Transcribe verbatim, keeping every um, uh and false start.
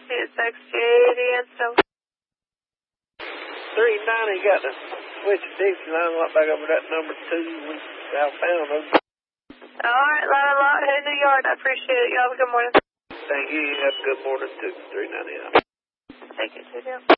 Dixie at six eighty and so. three ninety got the switch of Dixie line right back over that number two we found them. All right, line a lot, head in the yard. I appreciate it. You have a good morning. Thank you. You have a good morning too. three ninety. Thank you, too.